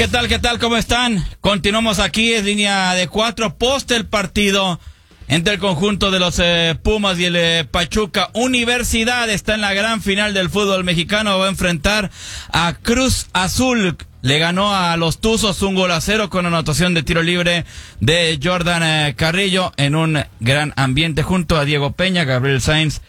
¿Qué tal? ¿Cómo están? Continuamos aquí, es línea de 4, post el partido entre el conjunto de los Pumas y el Pachuca. Universidad está en la gran final del fútbol mexicano, va a enfrentar a Cruz Azul. Le ganó a los Tuzos 1-0 con anotación de tiro libre de Jordan Carrillo en un gran ambiente junto a Diego Peña, Gabriel Sainz,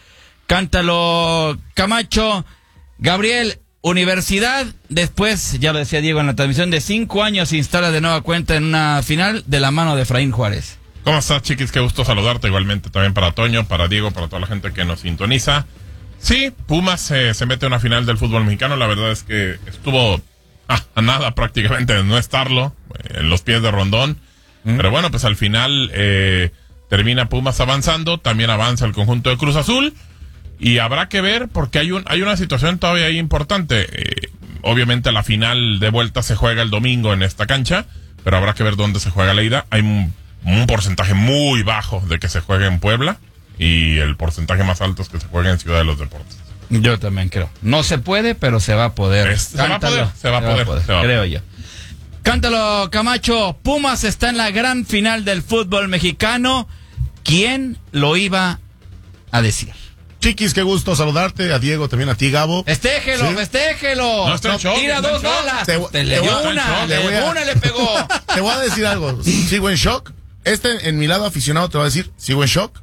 Cántalo Camacho. Gabriel, Universidad, después, ya lo decía Diego en la transmisión, de 5 años se instala de nueva cuenta en una final de la mano de Efraín Juárez. ¿Cómo estás, Chiquis? Qué gusto saludarte, igualmente también para Toño, para Diego, para toda la gente que nos sintoniza. Sí, Pumas se mete a una final del fútbol mexicano, la verdad es que estuvo a nada prácticamente de no estarlo, en los pies de Rondón, pero bueno, pues al final termina Pumas avanzando, también avanza el conjunto de Cruz Azul. Y habrá que ver, porque hay una situación todavía ahí importante. Obviamente la final de vuelta se juega el domingo en esta cancha, pero habrá que ver dónde se juega la ida. Hay un porcentaje muy bajo de que se juegue en Puebla, y el porcentaje más alto es que se juegue en Ciudad de los Deportes. Yo también creo. No se puede, pero se va a poder. Se va a poder. Creo yo. Cántalo, Camacho. Pumas está en la gran final del fútbol mexicano. ¿Quién lo iba a decir? Chiquis, qué gusto saludarte, a Diego, también a ti, Gabo. Festéjelo, ¿Sí? festéjelo. No está en shock, Tira 2 bolas. Le dio una, le pegó. Te voy a decir algo, sigo en shock. En mi lado aficionado te voy a decir, sigo en shock.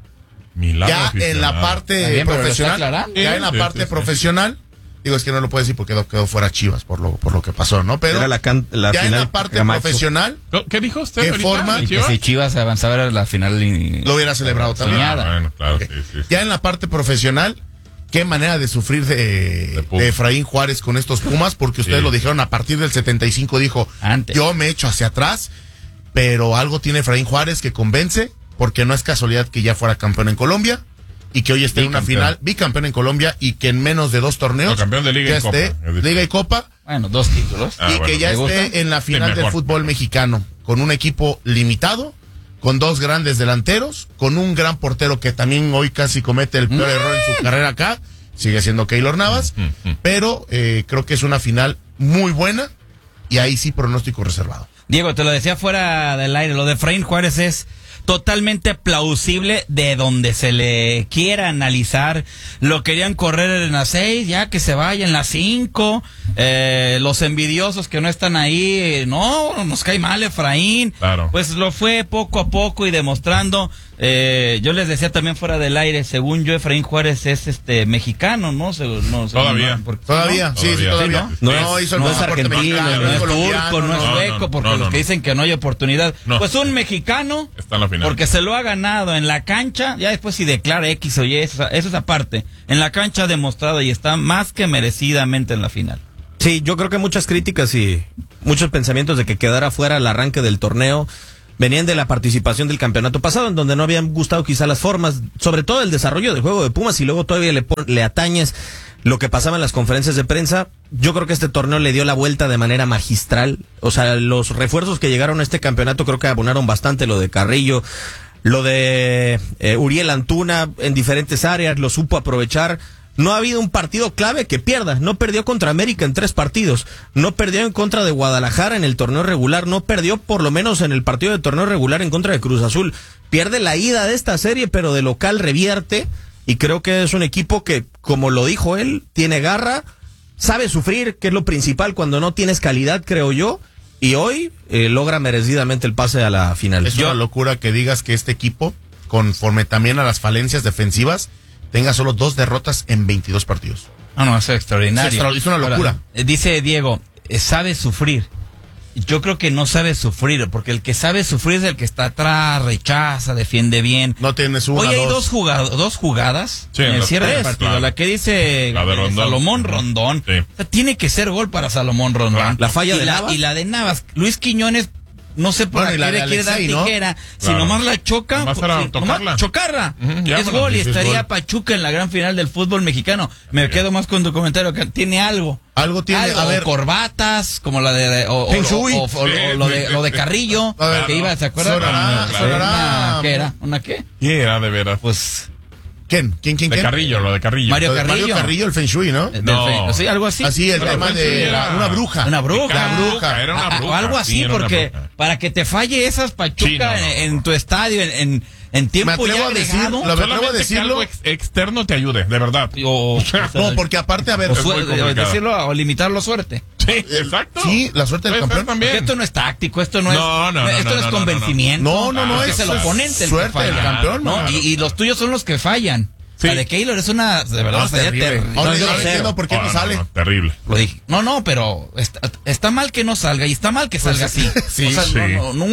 Ya en la parte profesional, profesional, digo, es que no lo puedo decir porque quedó fuera Chivas por lo que pasó, ¿no? Pero la ya final, en la parte profesional, ¿qué dijo usted? ¿Qué forma? Y que si Chivas avanzaba a la final lo hubiera celebrado también. Bueno, claro, Okay. sí. Ya en la parte profesional, qué manera de sufrir de Efraín Juárez con estos Pumas, porque ustedes lo dijeron, a partir del 75 dijo, antes. Yo me echo hacia atrás, pero algo tiene Efraín Juárez que convence, porque no es casualidad que ya fuera campeón en Colombia y que hoy esté en una final, bicampeón en Colombia, y que en menos de 2 torneos campeón de Liga ya y Copa. esté Liga y Copa. Bueno, 2 títulos. Que ya esté en la final del fútbol mexicano, con un equipo limitado, con 2 grandes delanteros, con un gran portero que también hoy casi comete el peor error en su carrera acá, sigue siendo Keylor Navas, pero creo que es una final muy buena, y ahí sí pronóstico reservado. Diego, te lo decía fuera del aire, lo de Efraín Juárez es totalmente plausible de donde se le quiera analizar. Lo querían correr en la 6, ya que se vaya en la 5. Los envidiosos que no están ahí, no, nos cae mal Efraín. Claro. Pues lo fue poco a poco y demostrando. Yo les decía también fuera del aire, según yo, Efraín Juárez es mexicano, ¿no? Todavía. Todavía. No hizo es argentino, no es turco, no es sueco, porque los que dicen que no hay oportunidad. Pues un mexicano, está en la final, porque se lo ha ganado en la cancha, ya después si declara X o Y, eso es aparte. En la cancha ha demostrado y está más que merecidamente en la final. Sí, yo creo que muchas críticas y muchos pensamientos de que quedara fuera el arranque del torneo venían de la participación del campeonato pasado, en donde no habían gustado quizá las formas, sobre todo el desarrollo del juego de Pumas, y luego todavía le atañes lo que pasaba en las conferencias de prensa. Yo creo que este torneo le dio la vuelta de manera magistral. O sea, los refuerzos que llegaron a este campeonato creo que abonaron bastante, lo de Carrillo, lo de Uriel Antuna en diferentes áreas, lo supo aprovechar. No ha habido un partido clave que pierda. No perdió contra América en 3 partidos. No perdió en contra de Guadalajara en el torneo regular. No perdió por lo menos en el partido de torneo regular en contra de Cruz Azul. Pierde la ida de esta serie, pero de local revierte. Y creo que es un equipo que, como lo dijo él, tiene garra, sabe sufrir, que es lo principal cuando no tienes calidad, creo yo. Y hoy logra merecidamente el pase a la final. Es una locura que digas que este equipo, conforme también a las falencias defensivas, tenga solo 2 derrotas en 22 partidos. No, es extraordinario. Es una locura. Ahora, dice Diego, sabe sufrir. Yo creo que no sabe sufrir, porque el que sabe sufrir es el que está atrás, rechaza, defiende bien. No tienes una. Hoy hay dos jugadas sí, en el cierre del partido. Claro. La que dice la de Rondón. Salomón Rondón. Sí. O sea, tiene que ser gol para Salomón Rondón. La falla de Navas. Y la de Navas. Luis Quiñones, no sé por qué le quiere dar tijera. Si nomás la choca, nomás chocarla. Uh-huh, es gol y estaría Pachuca en la gran final del fútbol mexicano. Me quedo más con tu comentario, que tiene algo. Algo tiene, a ver, corbatas, como la de lo de Carrillo, que iba, ¿se acuerdan? Sonará. ¿Qué era? ¿Una qué? ¿Qué era de veras? Pues ¿Quién? De Carrillo, lo de Carrillo. Mario Lo de Mario Carrillo, el Feng Shui, ¿no? No. Sí, algo así. Así, el Pero tema el Feng Shui de era una bruja. Una bruja. Era una bruja. O algo así, sí, era una porque bruja. para que te falle esas Pachuca Sí, no. en tu estadio, en tiempo Me ya atrevo a decir, agregado. la verdad, Solamente a decirlo. que algo externo te ayude, de verdad. No, porque aparte, a ver, Es muy complicado. decirlo o limitarlo suerte. Sí, exacto. sí, la suerte del Puede ser campeón. también. Porque esto no es táctico, esto no es. Esto no es no, convencimiento. No, es eso el es oponente el que suerte del falla, campeón, ¿no? mano. Y los tuyos son los que fallan. Sí. La de Keylor es una, de verdad, No, sería terrible. terrible. Ahora No, yo no cero. entiendo por qué no sale. Terrible. Lo dije. No, pero está mal que no salga y está mal que salga así. sí, o sea, sí.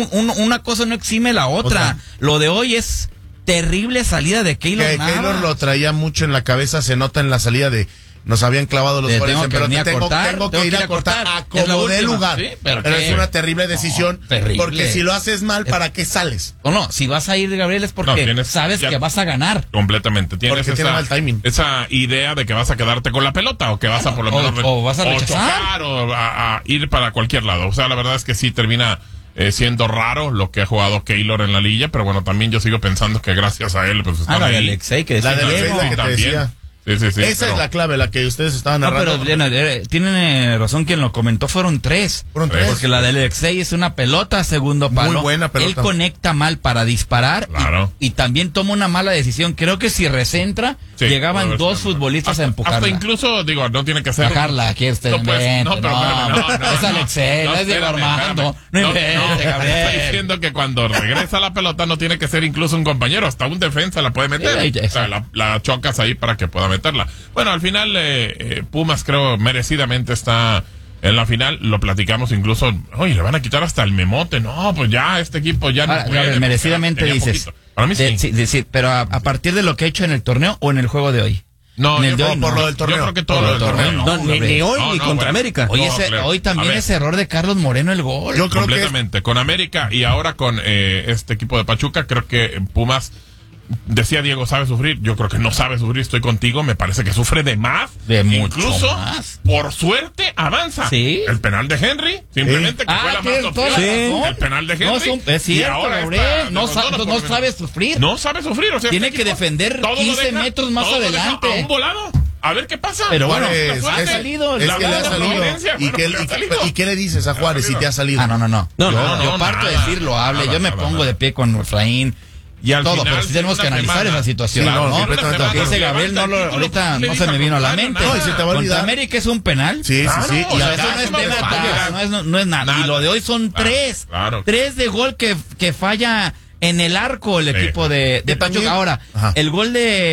una cosa no exime la otra. O sea, lo de hoy es terrible salida de Keylor Que Navas. Keylor lo traía mucho en la cabeza, se nota en la salida de nos habían clavado los Le goles, tengo que pero venir a tengo cortar, que ir a cortar a Es la como dé última, lugar. sí, pero pero ¿qué? es una terrible decisión, terrible. porque si lo haces mal, ¿para qué sales? O no, si vas a ir, Gabriel, es porque tienes- sabes ya- que vas a ganar. Completamente. Tienes Porque tiene mal timing. esa idea de que vas a quedarte con la pelota o que vas a por lo menos o vas a rechazar. chocar, o a ir para cualquier lado. O sea, la verdad es que sí termina siendo raro lo que ha jugado Keylor en la liga, pero bueno, también yo sigo pensando que gracias a él pues están La de ahí. Alexei, que La de decía Alexei, Diego. la que te También. decía. Sí, Esa pero- es la clave, la que ustedes estaban No, narrando. pero tienen razón quien lo comentó, fueron tres. Fueron tres. Porque la del Alexei es una pelota a segundo palo. Muy buena pelota. Él conecta mal para disparar Claro. y también toma una mala decisión. Creo que si recentra, Sí, llegaban puede dos ser. futbolistas Hasta- a empujarla. Hasta incluso, digo, no tiene que ser. Bajarla, aquí está No, pues, invente, no, pero espérame, no, es Alexei, no es Diego espérame, Armando. espérame. No invente, Gabriel. Está diciendo que cuando regresa la pelota no tiene que ser incluso un compañero, hasta un defensa la puede meter. Sí, O sea, la chocas ahí para que pueda meterla. Bueno, al final Pumas creo merecidamente está en la final. Lo platicamos incluso, oye, le van a quitar hasta el memote. No, pues ya este equipo ya no Ahora, puede. Gabriel, merecidamente tenía dices. poquito. Para mí sí. Sí, pero a partir de lo que ha hecho en el torneo o en el juego de hoy. No, En el yo de creo- hoy, por no. lo del torneo. Yo creo que todo Por lo lo del del torneo. torneo. No, ni hoy No, ni no, contra bueno. América. Hoy, No, claro. hoy A también ver. es error de Carlos Moreno el gol. Yo creo que Completamente. Con América y ahora con este equipo de Pachuca, creo que Pumas, decía Diego, sabe sufrir. Yo creo que no sabe sufrir, estoy contigo. Me parece que sufre de más. De mucho Incluso, más. por suerte, avanza. Sí. El penal de Henry, simplemente que fue la tienes más toda la opción. razón. El penal de Henry. No, es y cierto, ahora Gabriel. está No, de Rondona no porque sabe sufrir. No sabe sufrir. O sea, Tiene este que equipo defender todo lo 15 metros más todo lo deja adelante. a un volado. A ver qué pasa. Pero bueno, Juárez, ha es- salido. es la que le ha verdad, la salido. evidencia, ¿Y bueno, qué, le ha y- salido. y qué le dices a Juárez si te ha salido? No. No, Yo parto nada, de decir loable. nada, yo me nada, pongo nada. de pie con Efraín. Y al Todo, final, pero sí tenemos que una analizar semana. esa situación, Sí, no, ¿no? completamente Lo que dice de acuerdo. Gabriel, no lo, ahorita no se me vino a la mente. No, y se te va a Contra olvidar. América es un penal. Sí, Claro, sí, sí. o Y sea, acá Eso no es eso no tema, es falla. no es nada. Nada. Y lo de hoy son Claro, tres. claro. 3 de gol que falla en el arco el Sí. equipo de Y Pachuca. también- Ahora, Ajá. el gol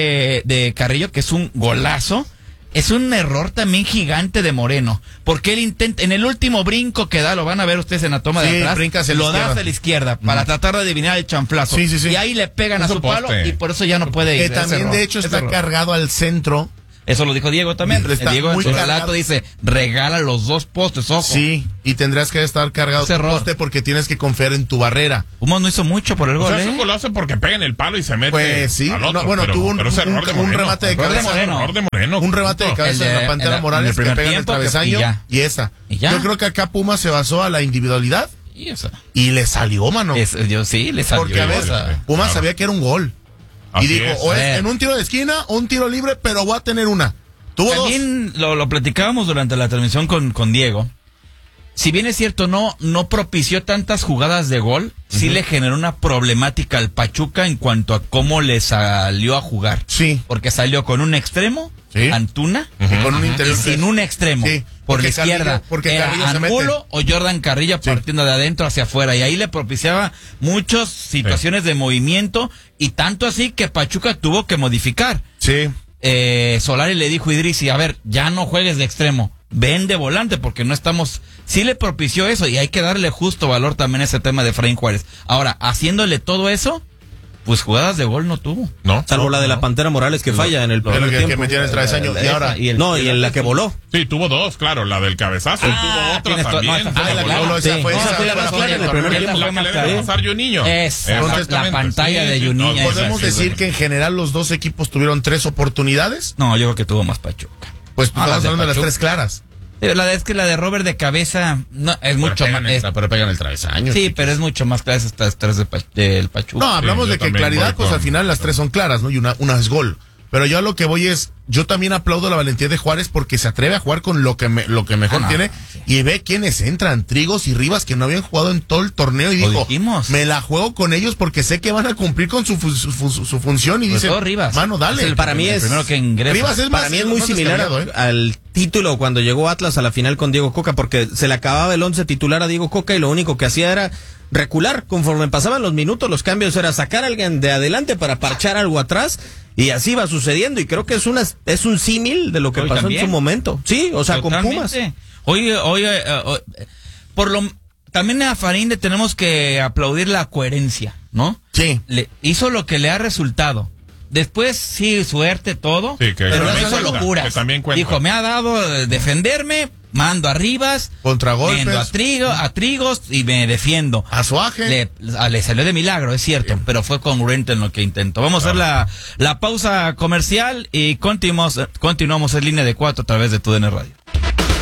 de Carrillo, que es un golazo, es un error también gigante de Moreno. Porque él intenta, en el último brinco que da, lo van a ver ustedes en la toma Sí, de atrás, brinca hacia la lo da izquierda. hacia la izquierda para tratar de adivinar el chanflazo. Sí, sí, sí. Y ahí le pegan Es a un su palo poste. y por eso ya no puede ir. Que Ese también, error, de hecho, ese está error. cargado al centro. Eso lo dijo Diego también. Está Diego en muy su cargado. relato dice, regala los dos postes, ojo. Sí, y tendrás que estar cargado Ese tu error. poste porque tienes que confiar en tu barrera. Pumas no hizo mucho por el O gol, sea, es un ¿eh? golazo porque pega en el palo y se mete Pues sí, al otro, no, bueno, pero- tuvo un- pero es error de un Moreno. remate de Error de cabeza. Moreno. Error de Moreno. Un remate de punto. cabeza El de de- la Pantera en el Morales que primer pega en el tiempo, travesaño y ya. y esa. Y ya. Yo creo que acá Puma se basó a la individualidad Y eso. y le salió, mano. Yo sí, le salió. Porque a ver, esa. Puma Claro. sabía que era un gol. Así y dijo, es. o A es ver. en un tiro de esquina o un tiro libre, pero voy a tener una. Tuvo También lo platicábamos durante la transmisión con Diego. Si bien es cierto, no propició tantas jugadas de gol, sí le generó una problemática al Pachuca en cuanto a cómo le salió a jugar. Sí. Porque salió con un extremo, Sí. Antuna, Y con un interior. y sin un extremo. Sí, Por la porque Carrillo- izquierda. porque Era Carrillo se mete. Angulo o Jordan Carrillo Sí. partiendo de adentro hacia afuera. Y ahí le propiciaba muchas situaciones de movimiento. Y tanto así que Pachuca tuvo que modificar. Sí. Solari le dijo a Idrissi, a ver, ya no juegues de extremo, ven de volante porque no estamos... Sí le propició eso y hay que darle justo valor también a ese tema de Efraín Juárez. Ahora, haciéndole todo eso, pues jugadas de gol no tuvo. ¿No? Salvo la de la Pantera Morales que falla en el Lo primer que tiempo. metió en el travesaño. Y ahora, No, y en la que voló. Sí, tuvo dos, claro, la del cabezazo. y tuvo otra tienes toda- también. no, esa fue la clara. voló, esa Sí. fue- No, esa esa fue fue la la razón, clara, el el primer primer tiempo la fue que más le clara. debe pasar Juninho. Esa, Exactamente. la pantalla Sí, de sí, Juninho. no, ¿podemos esa, sí, decir sí. que en general los dos equipos tuvieron 3 oportunidades? No, yo creo que tuvo más Pachuca. Pues tú Ah, estás las de hablando de las Pachuca. 3 claras. Es que la de Robert de cabeza no, es mucho más... Pero pegan el travesaño. sí, pero es mucho más clara estas tres del Pachuca. No, hablamos Sí, de yo que también claridad, voy pues con- al final las 3 son claras, ¿no? Y una es gol. Pero yo a lo que voy es, yo también aplaudo la valentía de Juárez porque se atreve a jugar con lo que mejor tiene, sí. Y ve quiénes entran, Trigos y Rivas, que no habían jugado en todo el torneo, y dijo, me la juego con ellos porque sé que van a cumplir con su función, y dice, mano, dale. Para mí es, primero que ingresa. Rivas es para mí es muy similar al título cuando llegó Atlas a la final con Diego Coca, porque se le acababa el 11 titular a Diego Coca y lo único que hacía era recular. Conforme pasaban los minutos, los cambios era sacar a alguien de adelante para parchar algo atrás, y así va sucediendo, y creo que es un símil de lo que pasó también en su momento. Sí, o sea, totalmente. Con Pumas. Oye, también a Farín le tenemos que aplaudir la coherencia, ¿no? Sí. Hizo lo que le ha resultado. Después, sí, suerte, todo, sí, pero no hizo locuras. Dijo, me ha dado defenderme, mando a Rivas, contragolpes, mando a Trigos y me defiendo. A Suaje. Le salió de milagro, es cierto, pero fue congruente en lo que intentó. Vamos a hacer la pausa comercial y continuamos en línea de 4 a través de TUDN Radio.